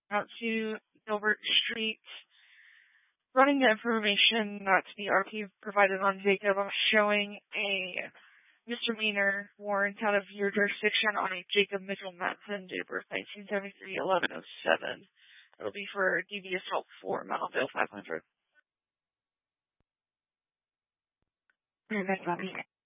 out to Gilbert Street, running the information that the RP provided on Jacob, showing a misdemeanor warrant out of your jurisdiction on a Jacob Mitchell Matson, date of birth 1973, 1107. It'll be for DV assault 4, Mountville 500.